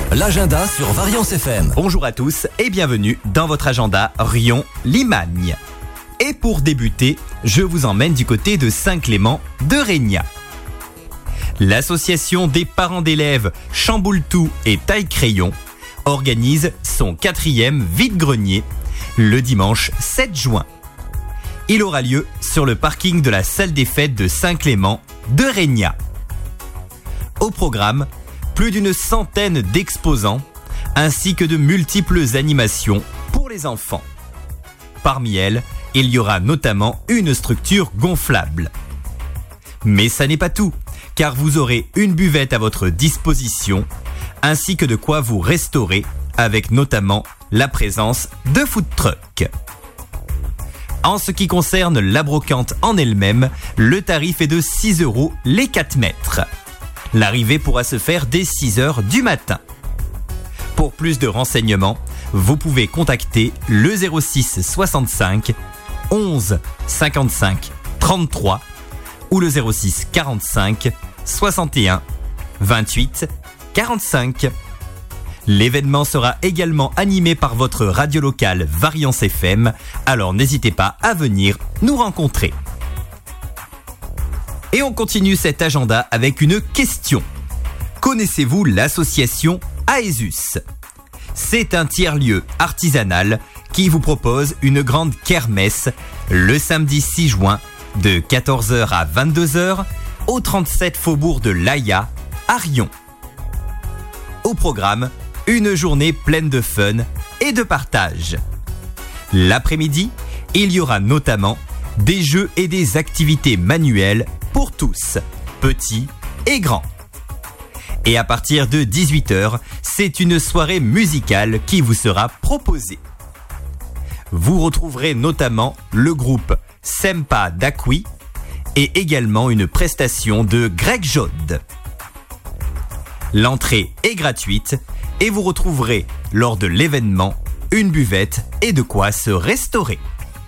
L'agenda sur Variance FM. Bonjour à tous et bienvenue dans votre agenda Rion-Limagne. Et pour débuter, je vous emmène du côté de Saint-Clément de Régnat. L'association des parents d'élèves Chamboule-Tout et Taille-Crayon organise son 4e vide-grenier le dimanche 7 juin. Il aura lieu sur le parking de la salle des fêtes de Saint-Clément de Régnat. Au programme, plus d'une centaine d'exposants ainsi que de multiples animations pour les enfants. Parmi elles, il y aura notamment une structure gonflable. Mais ça n'est pas tout, car vous aurez une buvette à votre disposition ainsi que de quoi vous restaurer avec notamment la présence de food trucks. En ce qui concerne la brocante en elle-même, le tarif est de 6 € les 4 mètres. L'arrivée pourra se faire dès 6 h du matin. Pour plus de renseignements, vous pouvez contacter le 06 65 11 55 33 ou le 06 45 61 28 45. L'événement sera également animé par votre radio locale Variance FM, alors n'hésitez pas à venir nous rencontrer. Et on continue cet agenda avec une question. Connaissez-vous l'association Aesus ? C'est un tiers-lieu artisanal qui vous propose une grande kermesse le samedi 6 juin de 14 h à 22 h au 37 faubourg de l'Aïa à Rion. Au programme, une journée pleine de fun et de partage. L'après-midi, il y aura notamment des jeux et des activités manuelles pour tous, petits et grands. Et à partir de 18 h, c'est une soirée musicale qui vous sera proposée. Vous retrouverez notamment le groupe Sempa d'Aqui et également une prestation de Greg Jode. L'entrée est gratuite et vous retrouverez lors de l'événement une buvette et de quoi se restaurer.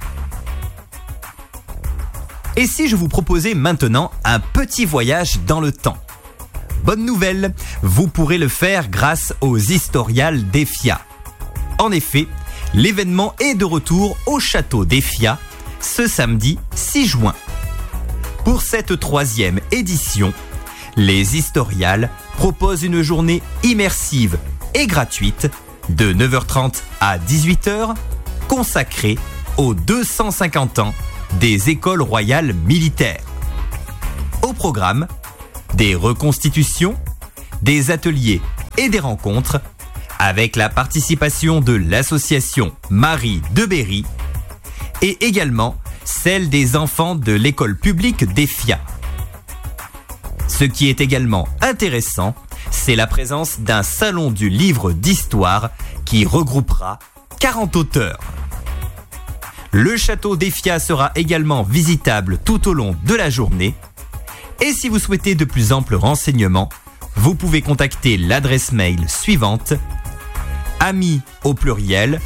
Et si je vous proposais maintenant un petit voyage dans le temps ? Bonne nouvelle, vous pourrez le faire grâce aux Historiales d'Effia. En effet, l'événement est de retour au château d'Effia ce samedi 6 juin. Pour cette 3e édition, les Historiales proposent une journée immersive et gratuite de 9h30 à 18h consacrée aux 250 ans des écoles royales militaires. Au programme, des reconstitutions, des ateliers et des rencontres avec la participation de l'association Marie de Berry et également celle des enfants de l'école publique d'Effia. Ce qui est également intéressant, c'est la présence d'un salon du livre d'histoire qui regroupera 40 auteurs. Le château d'Effia sera également visitable tout au long de la journée. Et si vous souhaitez de plus amples renseignements, vous pouvez contacter l'adresse mail suivante amis au pluriel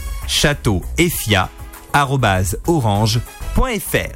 châteaueffia@orange.fr.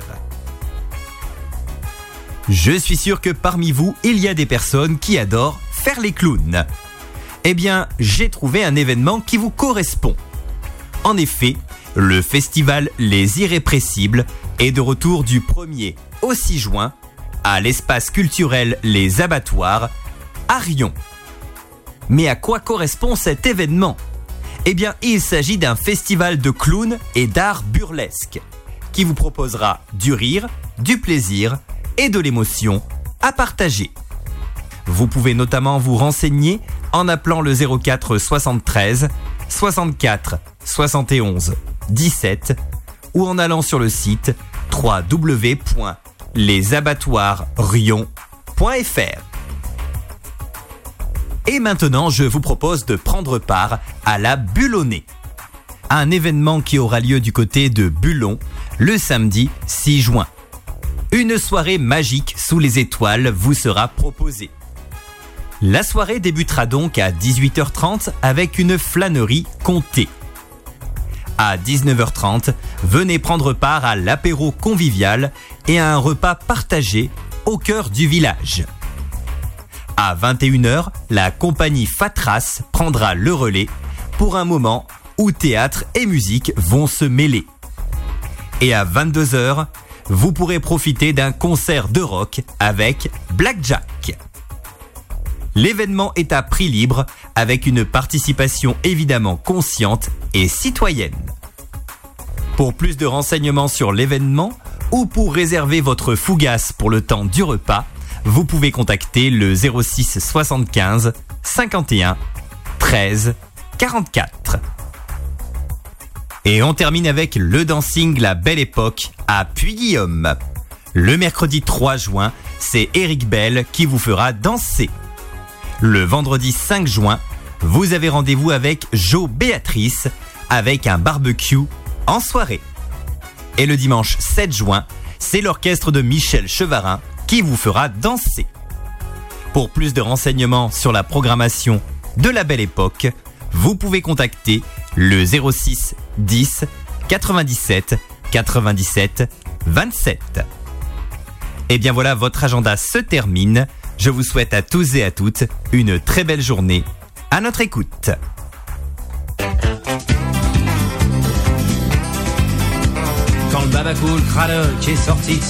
Je suis sûr que parmi vous, il y a des personnes qui adorent faire les clowns. Eh bien, j'ai trouvé un événement qui vous correspond. En effet, le festival Les Irrépressibles est de retour du 1er au 6 juin à l'espace culturel Les Abattoirs à Rion. Mais à quoi correspond cet événement ? Eh bien, il s'agit d'un festival de clowns et d'art burlesque qui vous proposera du rire, du plaisir et de l'émotion à partager. Vous pouvez notamment vous renseigner en appelant le 04 73 64 71 17 ou en allant sur le site www.lesabattoirsrion.fr. Et maintenant, je vous propose de prendre part à la Bullonnée, un événement qui aura lieu du côté de Bullon le samedi 6 juin. Une soirée magique sous les étoiles vous sera proposée. La soirée débutera donc à 18h30 avec une flânerie comptée. À 19h30, venez prendre part à l'apéro convivial et à un repas partagé au cœur du village. À 21h, la compagnie Fatras prendra le relais pour un moment où théâtre et musique vont se mêler. Et à 22h, vous pourrez profiter d'un concert de rock avec Blackjack. L'événement est à prix libre avec une participation évidemment consciente et citoyenne. Pour plus de renseignements sur l'événement ou pour réserver votre fougasse pour le temps du repas, vous pouvez contacter le 06 75 51 13 44. Et on termine avec le dancing La Belle Époque à Puy-Guillaume. Le mercredi 3 juin, c'est Eric Bell qui vous fera danser. Le vendredi 5 juin, vous avez rendez-vous avec Jo Béatrice avec un barbecue en soirée. Et le dimanche 7 juin, c'est l'orchestre de Michel Chevarin qui vous fera danser. Pour plus de renseignements sur la programmation de La Belle Époque, vous pouvez contacter le 06 10 97 97 27. Et bien voilà, votre agenda se termine. Je vous souhaite à tous et à toutes une très belle journée à notre écoute. Quand le Babacool Cradock est sorti